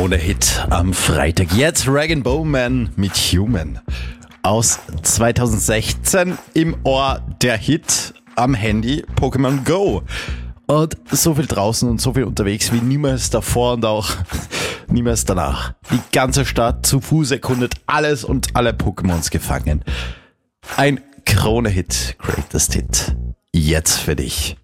Krone-Hit am Freitag. Jetzt Rag & Bowman mit Human. Aus 2016 im Ohr der Hit am Handy Pokémon Go. Und so viel draußen und so viel unterwegs wie niemals davor und auch niemals danach. Die ganze Stadt zu Fuß erkundet, alles und alle Pokémons gefangen. Ein Krone-Hit, Greatest Hit. Jetzt für dich.